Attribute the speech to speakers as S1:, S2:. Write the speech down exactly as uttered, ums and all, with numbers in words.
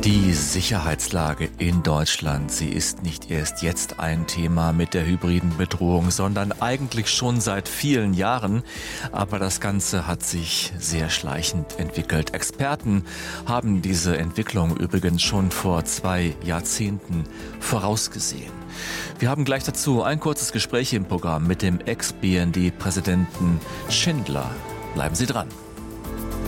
S1: Die Sicherheitslage in Deutschland, sie ist nicht erst jetzt ein Thema mit der hybriden Bedrohung, sondern eigentlich schon seit vielen Jahren. Aber das Ganze hat sich sehr schleichend entwickelt. Experten haben diese Entwicklung übrigens schon vor zwei Jahrzehnten vorausgesehen. Wir haben gleich dazu ein kurzes Gespräch im Programm mit dem Ex-B N D-Präsidenten Schindler. Bleiben Sie dran.